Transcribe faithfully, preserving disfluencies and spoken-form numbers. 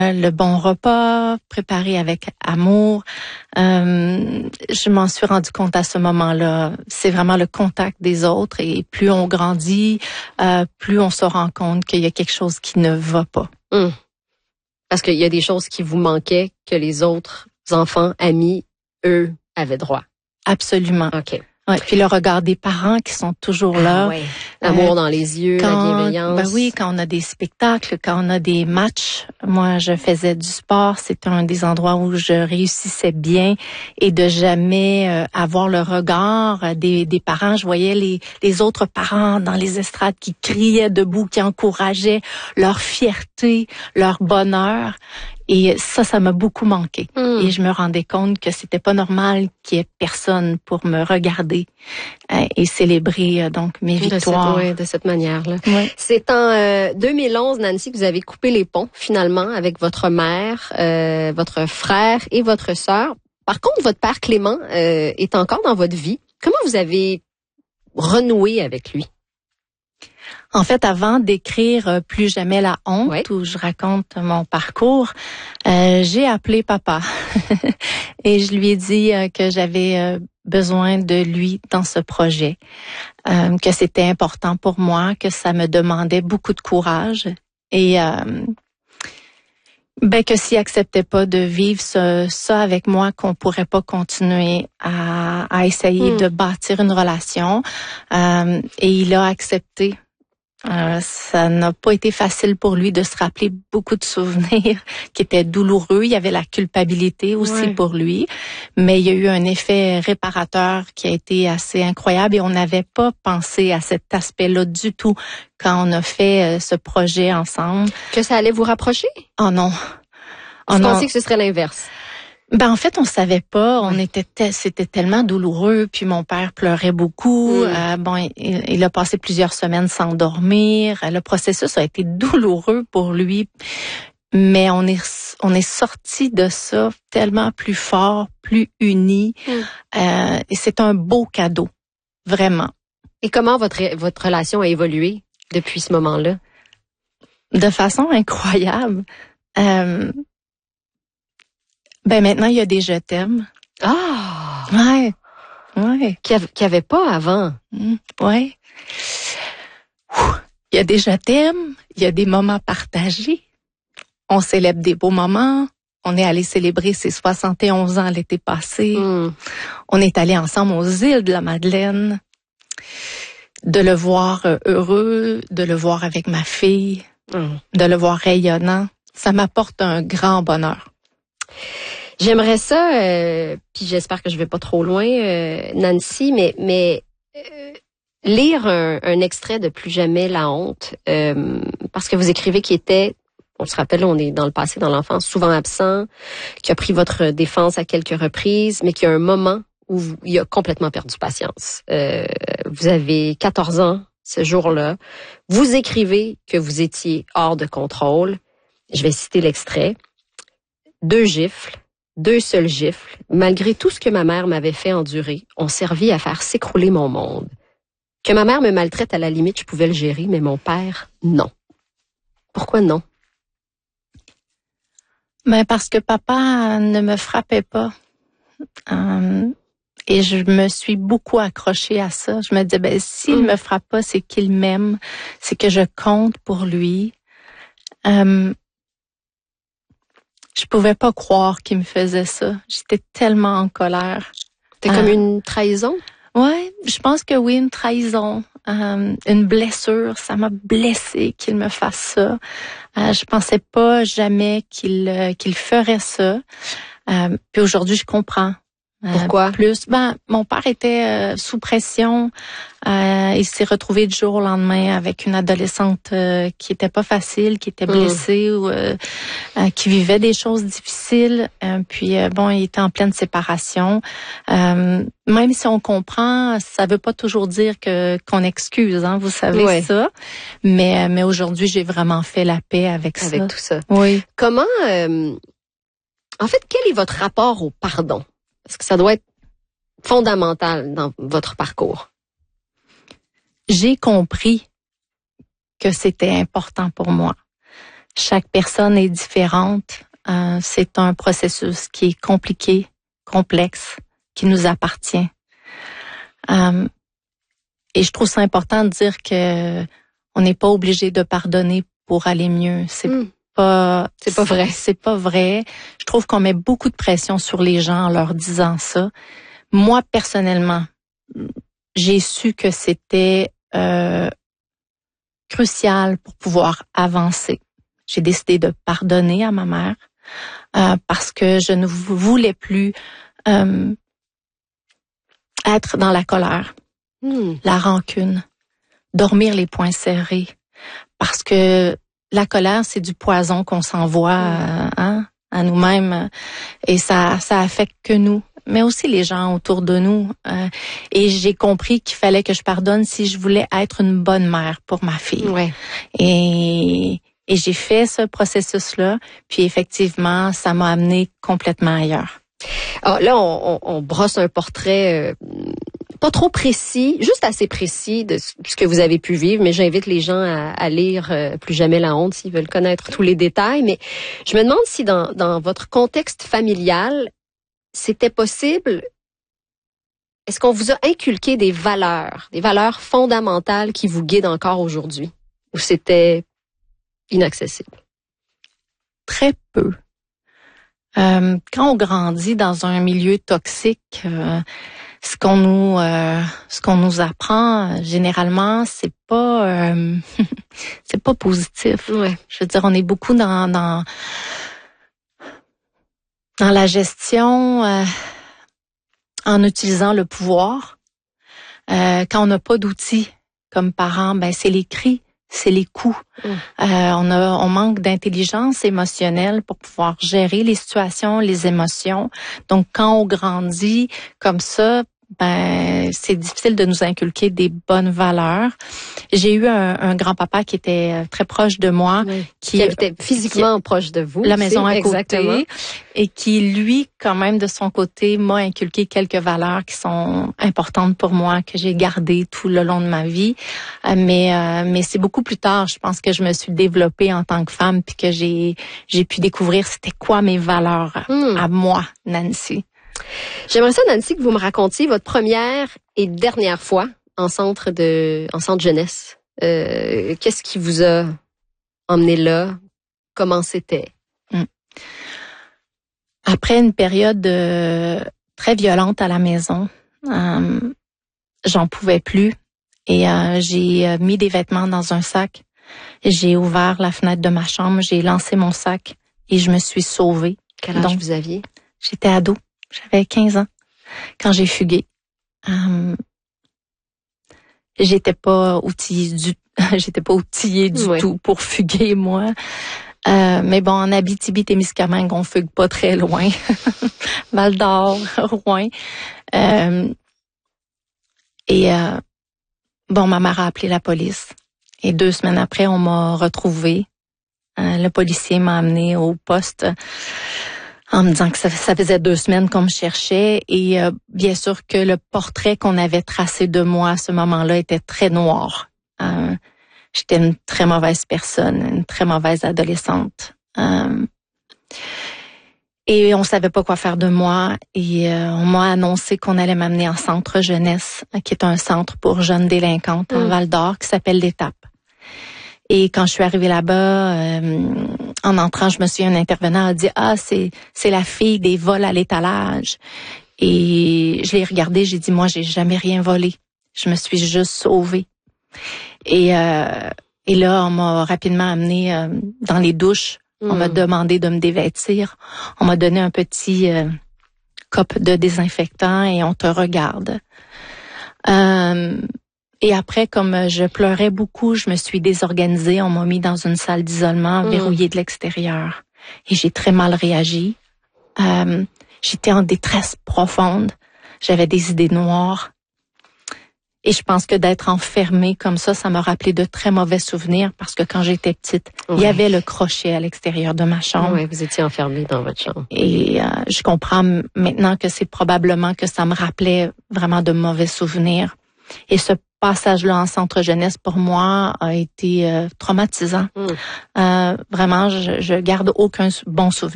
le bon repas, préparé avec amour. Euh, je m'en suis rendu compte à ce moment-là. C'est vraiment le contact des autres et plus on grandit, euh, plus on se rend compte qu'il y a quelque chose qui ne va pas. Hum. Parce qu'il y a des choses qui vous manquaient que les autres enfants, amis, eux, avaient droit. Absolument. OK. Ouais, puis le regard des parents qui sont toujours là. Ah ouais. L'amour euh, dans les yeux, quand, la bienveillance. Ben oui, quand on a des spectacles, quand on a des matchs. Moi, je faisais du sport. C'était un des endroits où je réussissais bien et de jamais euh, avoir le regard des, des parents. Je voyais les, les autres parents dans les estrades qui criaient debout, qui encourageaient leur fierté, leur bonheur. Et ça, ça m'a beaucoup manqué. Mm. Et je me rendais compte que c'était pas normal qu'il y ait personne pour me regarder euh, et célébrer euh, donc mes victoires. De cette, ouais, de cette manière-là. Ouais. C'est en euh, deux mille onze, Nancy, que vous avez coupé les ponts finalement avec votre mère, euh, votre frère et votre sœur. Par contre, votre père Clément euh, est encore dans votre vie. Comment vous avez renoué avec lui? En fait, avant d'écrire Plus jamais la honte, ouais. où je raconte mon parcours, euh, j'ai appelé papa et je lui ai dit euh, que j'avais euh, besoin de lui dans ce projet, euh, que c'était important pour moi, que ça me demandait beaucoup de courage et euh, ben que s'il acceptait pas de vivre ce, ça avec moi, qu'on pourrait pas continuer à, à essayer mmh. de bâtir une relation. Euh, et il a accepté. Euh, ça n'a pas été facile pour lui de se rappeler beaucoup de souvenirs qui étaient douloureux. Il y avait la culpabilité aussi ouais. pour lui, mais il y a eu un effet réparateur qui a été assez incroyable et on n'avait pas pensé à cet aspect-là du tout quand on a fait ce projet ensemble. Que ça allait vous rapprocher? Oh non. Oh Vous pensez que ce serait l'inverse? Ben en fait on savait pas, on ouais. était te, c'était tellement douloureux, puis mon père pleurait beaucoup. Mm. Euh, bon, il, il a passé plusieurs semaines sans dormir. Le processus a été douloureux pour lui, mais on est on est sorti de ça tellement plus fort, plus unis. Mm. Euh, et c'est un beau cadeau, vraiment. Et comment votre votre relation a évolué depuis ce moment-là? De façon incroyable. Euh, Ben maintenant, il y a des je t'aime. Ah! Ouais. Ouais. Qu'il n'y avait pas avant. Mmh, ouais. Il y a des je t'aime, il y a des moments partagés. On célèbre des beaux moments. On est allé célébrer ses soixante et onze ans l'été passé. Mmh. On est allé ensemble aux îles de la Madeleine. De le voir heureux, de le voir avec ma fille, mmh. de le voir rayonnant, ça m'apporte un grand bonheur. J'aimerais ça, euh, puis j'espère que je vais pas trop loin, euh, Nancy, mais mais euh, lire un, un extrait de Plus jamais la honte, euh, parce que vous écrivez qu'il était, on se rappelle, on est dans le passé, dans l'enfance, souvent absent, qui a pris votre défense à quelques reprises, mais qu'il y a un moment où vous, il a complètement perdu patience. Euh, vous avez quatorze ans ce jour-là. Vous écrivez que vous étiez hors de contrôle. Je vais citer l'extrait. Deux gifles. Deux seules gifles, malgré tout ce que ma mère m'avait fait endurer, ont servi à faire s'écrouler mon monde. Que ma mère me maltraite, à la limite, je pouvais le gérer, mais mon père, non. Pourquoi non? Ben parce que papa ne me frappait pas. Euh, et je me suis beaucoup accrochée à ça. Je me disais, ben s'il mmh. me frappe pas, c'est qu'il m'aime, c'est que je compte pour lui. Euh, Je pouvais pas croire qu'il me faisait ça. J'étais tellement en colère. C'était euh, comme une trahison? Ouais, je pense que oui, une trahison, euh, une blessure. Ça m'a blessée qu'il me fasse ça. Euh, je pensais pas jamais qu'il euh, qu'il ferait ça. Euh, puis aujourd'hui, je comprends. Euh, Pourquoi? Plus, ben, mon père était euh, sous pression. Euh, il s'est retrouvé du jour au lendemain avec une adolescente euh, qui était pas facile, qui était blessée mmh. ou euh, euh, qui vivait des choses difficiles. Euh, puis euh, bon, il était en pleine séparation. Euh, même si on comprend, ça veut pas toujours dire que qu'on excuse, hein, vous savez ouais. ça. Mais mais aujourd'hui, j'ai vraiment fait la paix avec, avec ça. Avec tout ça. Oui. Comment euh, en fait, quel est votre rapport au pardon? Parce que ça doit être fondamental dans votre parcours. J'ai compris que c'était important pour moi. chaque personne est différente. Euh, c'est un processus qui est compliqué, complexe, qui nous appartient. Euh, et je trouve ça important de dire que on n'est pas obligé de pardonner pour aller mieux. C'est mm. pas, c'est pas vrai. C'est pas vrai. Je trouve qu'on met beaucoup de pression sur les gens en leur disant ça. Moi, personnellement, j'ai su que c'était euh, crucial pour pouvoir avancer. J'ai décidé de pardonner à ma mère euh, parce que je ne voulais plus euh, être dans la colère, mm. la rancune, dormir les poings serrés, parce que la colère, c'est du poison qu'on s'envoie mm. hein, à nous-mêmes et ça, ça affecte que nous, mais aussi les gens autour de nous. Euh, et j'ai compris qu'il fallait que je pardonne si je voulais être une bonne mère pour ma fille. Ouais. Et, et j'ai fait ce processus-là, puis effectivement, ça m'a amené complètement ailleurs. Alors là, on, on, on brosse un portrait... Euh... pas trop précis, juste assez précis de ce que vous avez pu vivre, mais j'invite les gens à, à lire euh, Plus jamais la honte s'ils veulent connaître tous les détails. Mais je me demande si dans, dans votre contexte familial, c'était possible, est-ce qu'on vous a inculqué des valeurs, des valeurs fondamentales qui vous guident encore aujourd'hui, ou c'était inaccessible? Très peu. Euh, quand on grandit dans un milieu toxique, euh, ce qu'on nous euh, ce qu'on nous apprend euh, généralement c'est pas euh, c'est pas positif. Ouais. Je veux dire, on est beaucoup dans dans dans la gestion euh, en utilisant le pouvoir. Euh, quand on n'a pas d'outils comme parents, ben c'est les cris, c'est les coups. Mm. Euh, on a on manque d'intelligence émotionnelle pour pouvoir gérer les situations, les émotions. Donc quand on grandit comme ça, ben c'est difficile de nous inculquer des bonnes valeurs. J'ai eu un, un grand-papa qui était très proche de moi, oui. qui, qui habitait physiquement qui, proche de vous, la maison à exactement. côté, et qui lui, quand même de son côté, m'a inculqué quelques valeurs qui sont importantes pour moi, que j'ai gardées tout le long de ma vie. Mais euh, mais c'est beaucoup plus tard, je pense, que je me suis développée en tant que femme, puis que j'ai j'ai pu découvrir c'était quoi mes valeurs hmm. à moi, Nancy. J'aimerais ça, Nancy, que vous me racontiez votre première et dernière fois en centre de, en centre jeunesse. Euh, qu'est-ce qui vous a emmené là? Comment c'était? Mm. Après une période euh, très violente à la maison, euh, j'en pouvais plus et euh, j'ai mis des vêtements dans un sac. J'ai ouvert la fenêtre de ma chambre, j'ai lancé mon sac et je me suis sauvée. Quel âge Donc, vous aviez? J'étais ado. J'avais quinze ans quand j'ai fugué. Euh, j'étais pas outillée du, j'étais pas outillée du oui. tout pour fuguer, moi. Euh, mais bon, en Abitibi-Témiscamingue, on fugue pas très loin. Val-d'Or, Rouen. Euh, et euh, bon, ma mère a appelé la police. Et deux semaines après, on m'a retrouvée. Euh, le policier m'a amenée au poste en me disant que ça, ça faisait deux semaines qu'on me cherchait. Et euh, bien sûr que le portrait qu'on avait tracé de moi à ce moment-là était très noir. Euh, j'étais une très mauvaise personne, une très mauvaise adolescente. Euh, et on savait pas quoi faire de moi. Et euh, on m'a annoncé qu'on allait m'amener en centre jeunesse, qui est un centre pour jeunes délinquantes en mmh. Val-d'Or, qui s'appelle l'Étape. Et quand je suis arrivée là-bas, euh, en entrant, je me souviens, un intervenant a dit « Ah, c'est c'est la fille des vols à l'étalage. » Et je l'ai regardée, j'ai dit « Moi, j'ai jamais rien volé. Je me suis juste sauvée. » Et euh, et là, on m'a rapidement amenée euh, dans les douches. Mmh. On m'a demandé de me dévêtir. On m'a donné un petit euh, cop de désinfectant et on te regarde. Euh, Et après, comme je pleurais beaucoup, je me suis désorganisée. On m'a mis dans une salle d'isolement, mmh. verrouillée de l'extérieur. Et j'ai très mal réagi. Euh, j'étais en détresse profonde. J'avais des idées noires. Et je pense que d'être enfermée comme ça, ça m'a rappelé de très mauvais souvenirs parce que quand j'étais petite, oui. il y avait le crochet à l'extérieur de ma chambre. Oui, vous étiez enfermée dans votre chambre. Et euh, je comprends maintenant que c'est probablement que ça me rappelait vraiment de mauvais souvenirs. Et ce passage-là en centre jeunesse, pour moi, a été euh, traumatisant. Mm. Euh, vraiment, je, je garde aucun bon souvenir.